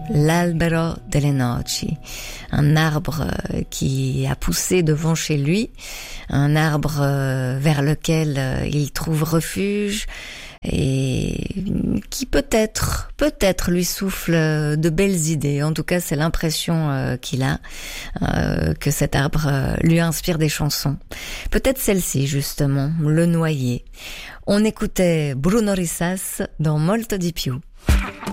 l'albero delle noci, un arbre qui a poussé devant chez lui, un arbre vers lequel il trouve refuge et qui peut-être lui souffle de belles idées. En tout cas, c'est l'impression qu'il a, que cet arbre lui inspire des chansons. Peut-être celle-ci, justement, Le Noyer. On écoutait Bruno Rissas dans Molto di più.